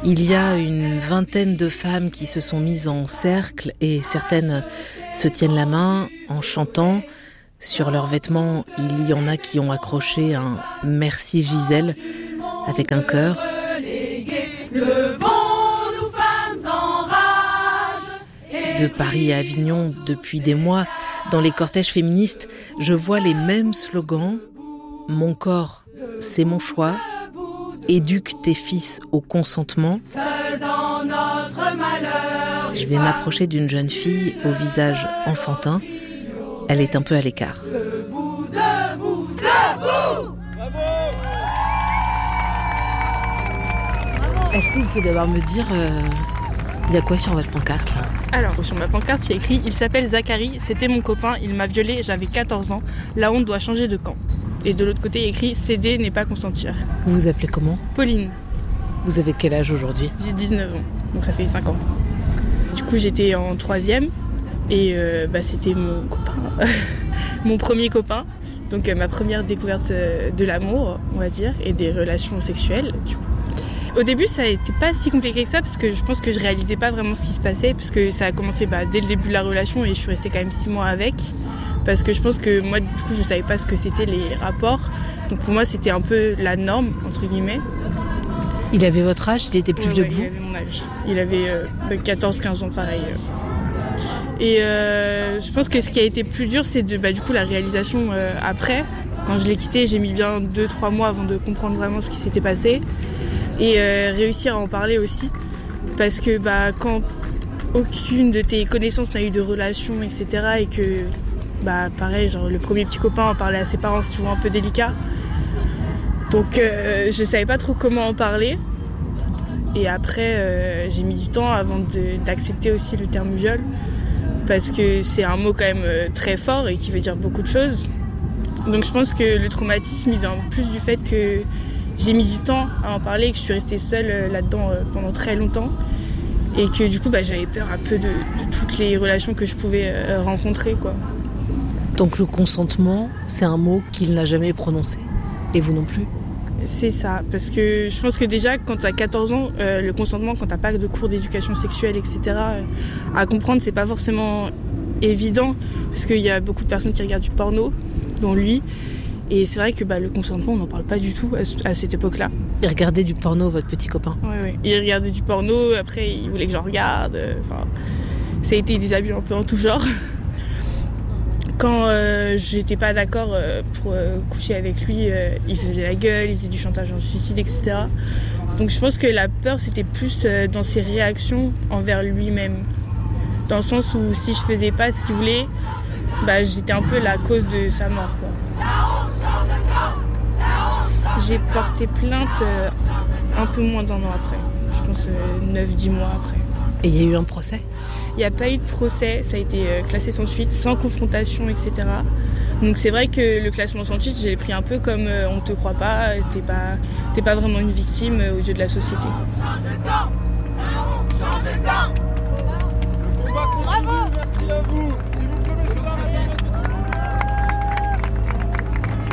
Il y a une vingtaine de femmes qui se sont mises en cercle et certaines se tiennent la main en chantant. Sur leurs vêtements, il y en a qui ont accroché un « Merci Gisèle » avec un cœur. De Paris à Avignon, depuis des mois, dans les cortèges féministes, je vois les mêmes slogans. Mon corps, c'est mon choix. Éduque tes fils au consentement. Je vais m'approcher d'une jeune fille au visage enfantin. Elle est un peu à l'écart. Debout, debout, debout. Bravo. Est-ce que vous pouvez d'abord me dire, il y a quoi sur votre pancarte là ? Alors, sur ma pancarte, il y a écrit « Il s'appelle Zachary, c'était mon copain, il m'a violée, j'avais 14 ans. La honte doit changer de camp. » Et de l'autre côté, il y a écrit « Céder n'est pas consentir. » Vous vous appelez comment ? Pauline. Vous avez quel âge aujourd'hui ? J'ai 19 ans, donc ça fait 5 ans. Du coup, j'étais en 3e et c'était mon copain, mon premier copain. Donc ma première découverte de l'amour, on va dire, et des relations sexuelles, du coup. Au début, ça a été pas si compliqué que ça parce que je pense que je réalisais pas vraiment ce qui se passait parce que ça a commencé dès le début de la relation et je suis restée quand même 6 mois avec parce que je pense que moi, du coup, je savais pas ce que c'était les rapports. Donc pour moi, c'était un peu la norme, entre guillemets. Il avait votre âge ? Il était plus vieux que vous ? Il avait mon âge. Il avait 14-15 ans, pareil. Et je pense que ce qui a été plus dur, c'est du coup la réalisation après. Quand je l'ai quitté, j'ai mis bien 2-3 mois avant de comprendre vraiment ce qui s'était passé. Et réussir à en parler aussi parce que quand aucune de tes connaissances n'a eu de relation, etc., et que pareil, genre le premier petit copain en parlait à ses parents, c'est souvent un peu délicat, donc je savais pas trop comment en parler. Et après j'ai mis du temps avant d'accepter aussi le terme viol parce que c'est un mot quand même très fort et qui veut dire beaucoup de choses. Donc je pense que le traumatisme il vient plus du fait que j'ai mis du temps à en parler et que je suis restée seule là-dedans pendant très longtemps et que du coup j'avais peur un peu de toutes les relations que je pouvais rencontrer, quoi. Donc le consentement, c'est un mot qu'il n'a jamais prononcé et vous non plus ? C'est ça, parce que je pense que déjà quand t'as 14 ans, le consentement, quand t'as pas de cours d'éducation sexuelle, etc., à comprendre, c'est pas forcément évident parce qu'il y a beaucoup de personnes qui regardent du porno, dont lui. Et c'est vrai que le consentement, on n'en parle pas du tout à cette époque-là. Il regardait du porno, votre petit copain ? Oui. Il regardait du porno, après il voulait que j'en regarde. Ça a été des abus un peu en tout genre. Quand j'étais pas d'accord pour coucher avec lui, il faisait la gueule, il faisait du chantage en suicide, etc. Donc je pense que la peur, c'était plus dans ses réactions envers lui-même. Dans le sens où si je faisais pas ce qu'il voulait, j'étais un peu la cause de sa mort, quoi. J'ai porté plainte un peu moins d'1 an après. Je pense 9-10 mois après. Et il y a eu un procès ? Il n'y a pas eu de procès, ça a été classé sans suite, sans confrontation, etc. Donc c'est vrai que le classement sans suite, j'ai pris un peu comme on ne te croit pas, t'es pas vraiment une victime aux yeux de la société. Le combat continue, merci à vous.